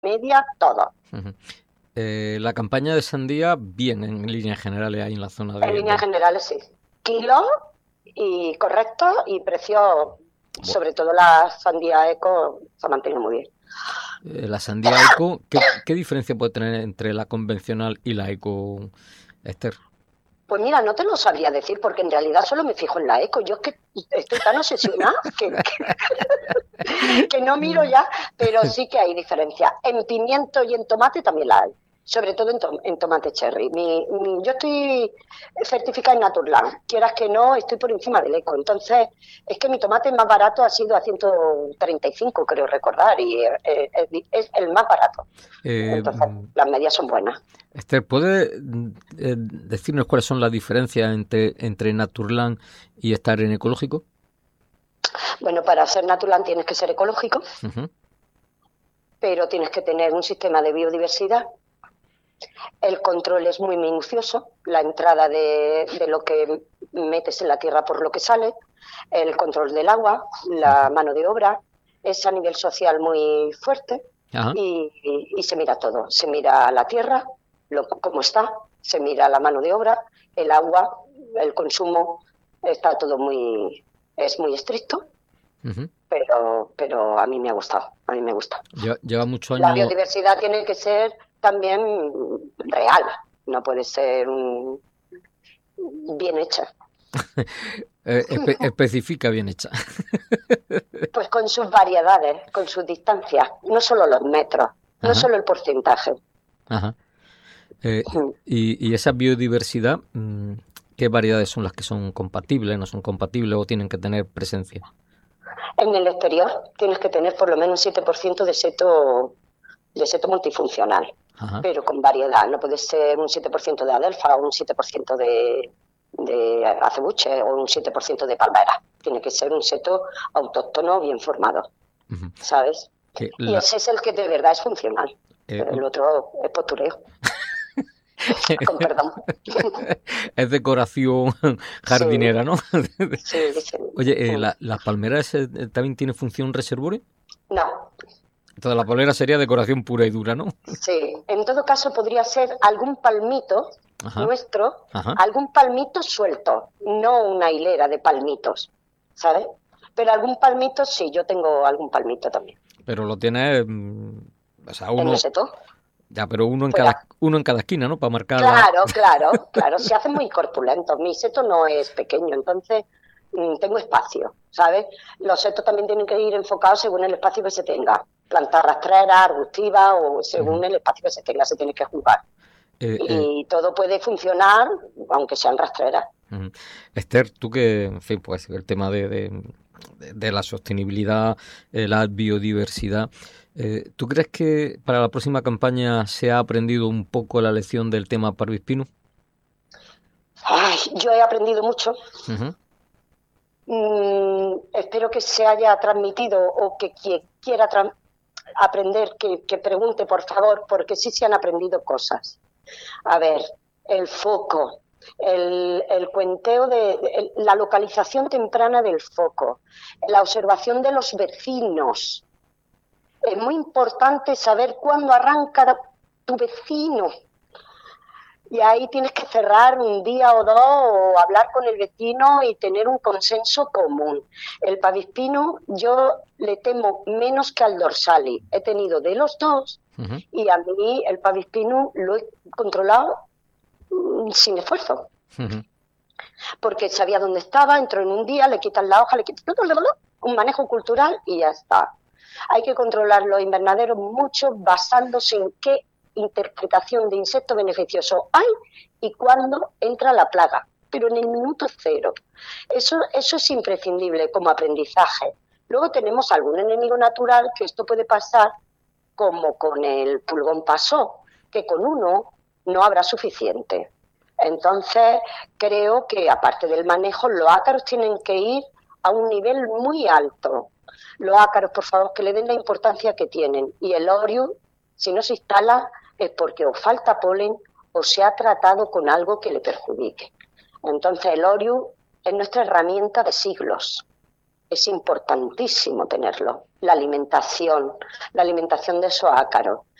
media, todo. Ujú. La campaña de sandía, bien, en líneas generales, ahí en la zona En líneas generales, sí. Kilos y correctos y precios, Bueno, sobre todo la sandía eco, se mantiene muy bien. la sandía eco, ¿qué diferencia puede tener entre la convencional y la eco, Esther? Pues mira, no te lo sabría decir porque en realidad solo me fijo en la eco. Yo es que estoy tan obsesionada que no miro ya, pero sí que hay diferencia. En pimiento y en tomate también la hay, sobre todo en tomate cherry. Yo estoy certificada en Naturland, quieras que no, estoy por encima del eco. Entonces, es que mi tomate más barato ha sido a 135, creo recordar, y es el más barato. Eh, Entonces, las medias son buenas. Esther, ¿puede decirnos cuáles son las diferencias entre Naturland y estar en ecológico? Bueno, para ser Naturland tienes que ser ecológico, Ujú. pero tienes que tener un sistema de biodiversidad. El control es muy minucioso, la entrada de lo que metes en la tierra por lo que sale, el control del agua, la mano de obra, es a nivel social muy fuerte Ajá. y se mira todo. Se mira la tierra, cómo está, se mira la mano de obra, el agua, el consumo, está todo es muy estricto, Ujú. pero a mí me ha gustado, a mí me gusta. Lleva muchos La años. biodiversidad tiene que ser también real, no puede ser bien hecha. Especifica bien hecha. Pues con sus variedades, con sus distancias, no solo los metros, no Ajá, solo el porcentaje. ajá. Y esa biodiversidad, ¿qué variedades son las que son compatibles, no son compatibles o tienen que tener presencia? En el exterior tienes que tener por lo menos un 7% de seto multifuncional, Ajá. pero con variedad. No puede ser un 7% de adelfa o un 7% de acebuche o un 7% de palmera. Tiene que ser un seto autóctono bien formado, Ujú. ¿sabes? Que Y la, ese es el que de verdad es funcional. eh, El otro es postureo, con perdón. es decoración Sí, jardinera, ¿no? sí, sí. Oye, ¿las palmeras también tiene función reservorio? No, Entonces la palmera sería decoración pura y dura, ¿no? sí. En todo caso podría ser algún palmito Ajá, nuestro, ajá. algún palmito suelto, no una hilera de palmitos, ¿sabes? Pero algún palmito, sí, yo tengo algún palmito también. Pero lo tiene, o sea, En el uno, seto, ya, pero fuera. uno en cada esquina, ¿no? Para marcar la. Claro, claro, claro. Se hacen muy corpulentos. Mi seto no es pequeño, entonces tengo espacio, ¿sabes? Los setos también tienen que ir enfocados según el espacio que se tenga. Planta rastrera, arbustiva o Ujú. según el espacio que se tenga, se tiene que jugar. Eh, eh, Y todo puede funcionar, aunque sean rastreras. ujú. Esther, tú que, en fin, pues el tema de la sostenibilidad, la biodiversidad, ¿tú crees que para la próxima campaña se ha aprendido un poco la lección del tema parvispino? Ay, yo he aprendido mucho. Ujú. Espero que se haya transmitido o que quien quiera aprender, que pregunte, por favor, porque sí se han aprendido cosas. A ver, el foco, el cuenteo la localización temprana del foco, la observación de los vecinos. Es muy importante saber cuándo arranca tu vecino. Y ahí tienes que cerrar un día o dos o hablar con el vecino y tener un consenso común. El pavispino yo le temo menos que al dorsali. He tenido de los dos Ujú. y a mí el pavispino lo he controlado sin esfuerzo, Ujú. porque sabía dónde estaba, entró en un día, le quitan la hoja, le quitan un manejo cultural y ya está. Hay que controlar los invernaderos mucho basándose en qué interpretación de insecto beneficioso hay y cuándo entra la plaga, pero en el minuto cero. Eso es imprescindible como aprendizaje. Luego tenemos algún enemigo natural que esto puede pasar como con el pulgón pasó, que con uno no habrá suficiente. Entonces, creo que aparte del manejo, los ácaros tienen que ir a un nivel muy alto. Los ácaros, por favor, que le den la importancia que tienen. Y el orius, si no se instala, es porque o falta polen o se ha tratado con algo que le perjudique. Entonces, el orius es nuestra herramienta de siglos. Es importantísimo tenerlo. la alimentación de esos ácaros.